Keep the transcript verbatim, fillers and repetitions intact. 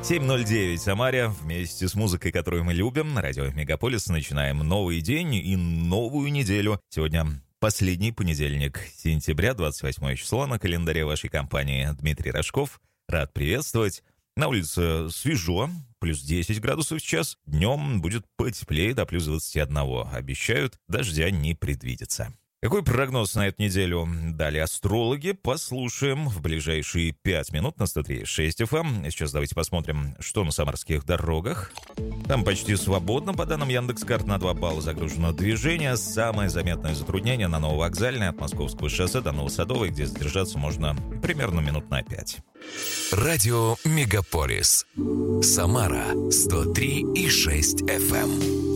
семь ноль девять в Самаре. Вместе с музыкой, которую мы любим, на радио Мегаполис начинаем новый день и новую неделю. Сегодня последний понедельник сентября, двадцать восьмое число на календаре вашей компании. Дмитрий Рожков. Рад приветствовать. На улице свежо, плюс десять градусов сейчас. Днем будет потеплее, до плюс двадцать один. Обещают, дождя не предвидится. Какой прогноз на эту неделю дали астрологи, послушаем в ближайшие пять минут на сто три и шесть эф эм. Сейчас давайте посмотрим, что на самарских дорогах. Там почти свободно, по данным Яндекс.Карт, на два балла загружено движение. Самое заметное затруднение на Нововокзальной от Московского шоссе до Новосадовой, где задержаться можно примерно минут на пять. Радио Мегаполис. Самара сто три и шесть эф эм.